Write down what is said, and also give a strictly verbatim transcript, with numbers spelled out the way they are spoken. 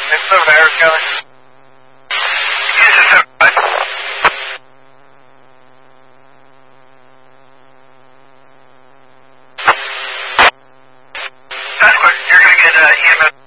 It's seven Harris County. Yes, it's seven five. That's quick. You're going to get uh, E M S